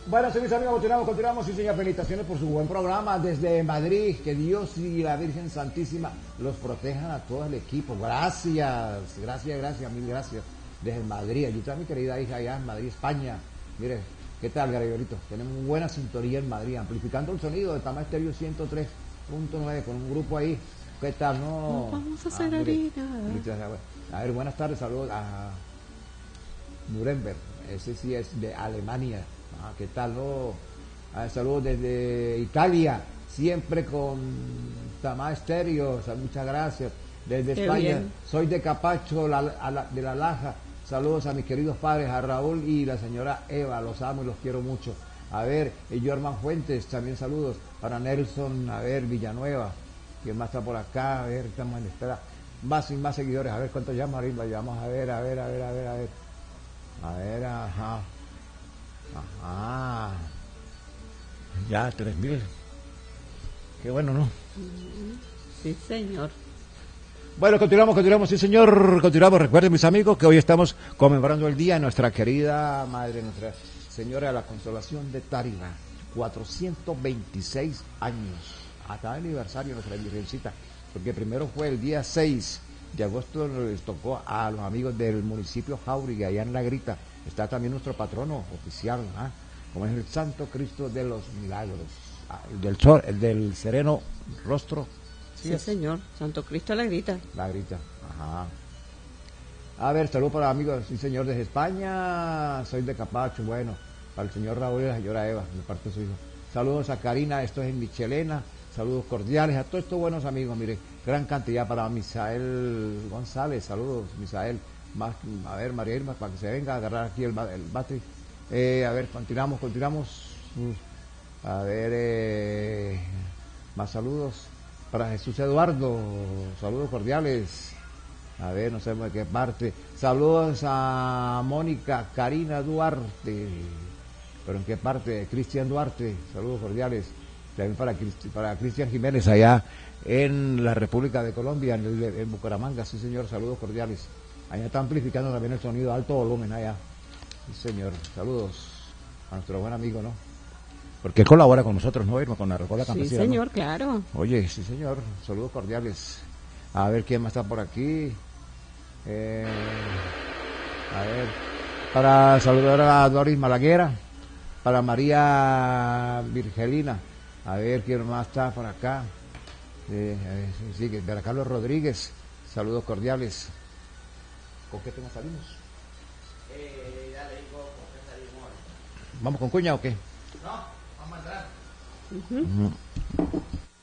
Bueno, sí, mis amigos, continuamos, sí, señor, felicitaciones por su buen programa desde Madrid, que Dios y la Virgen Santísima los protejan a todo el equipo, gracias, mil gracias, desde Madrid, allí está mi querida hija allá en Madrid, España, mire, ¿qué tal, Garibelito? Tenemos buena sintonía en Madrid, amplificando el sonido de Tama Estéreo 103.9 con un grupo ahí, ¿qué tal, no? Nos vamos a hacer harina. A ver, buenas tardes, saludos a Nuremberg, ese sí es de Alemania. ¿Qué tal? No? Saludos desde Italia, siempre con Tamá Estéreo, muchas gracias. Desde Qué España, bien. soy de Capacho, de La Laja. Saludos a mis queridos padres, a Raúl y la señora Eva, los amo y los quiero mucho. A ver, Jorman Fuentes, también saludos para Nelson, a ver, Villanueva, ¿quién más está por acá? A ver, estamos en espera. Más y más seguidores, a ver cuántos llaman arriba, vamos a ver. A ver, ajá. Ajá. Ya, 3.000. Qué bueno, ¿no? Sí, señor. Bueno, continuamos, sí, señor. Continuamos. Recuerden, mis amigos, que hoy estamos conmemorando el día de nuestra querida Madre, Nuestra Señora de la Consolación de Tárima. 426 años. Hasta el aniversario de nuestra Virgencita. Porque primero fue el día 6 de agosto, les tocó a los amigos del municipio Jáuregui, allá en La Grita. Está también nuestro patrono oficial, como es el Santo Cristo de los Milagros, el del sol, el del sereno rostro. Sí, señor. Santo Cristo La Grita. La Grita, ajá. A ver, saludos para amigos, sí señor, desde España, soy de Capacho, bueno, para el señor Raúl y la señora Eva, de parte de su hijo. Saludos a Karina, esto es en Michelena, saludos cordiales a todos estos buenos amigos, mire, gran cantidad para Misael González, saludos, Misael. Más, a ver, María Irma, para que se venga a agarrar aquí el bate. A ver, continuamos. A ver, más saludos para Jesús Eduardo, saludos cordiales. A ver, no sé de qué parte. Saludos a Mónica Karina Duarte, pero en qué parte, Cristian Duarte, saludos cordiales. También para Cristian Jiménez allá en la República de Colombia, en Bucaramanga, sí señor, saludos cordiales. Allá está amplificando también el sonido a alto volumen allá. Sí, señor. Saludos a nuestro buen amigo, ¿no? Porque él colabora con nosotros, ¿no, Irma? Con la Recola Campesina. Sí, señor, ¿no? claro. Oye, sí, señor. Saludos cordiales. A ver quién más está por aquí. A ver. Para saludar a Doris Malaguera. Para María Virgelina. A ver quién más está por acá. Sí, para Carlos Rodríguez. Saludos cordiales. ¿Con qué tema salimos? Ya le digo con qué salimos. ¿Vamos con cuña o qué? No, vamos a entrar. Uh-huh.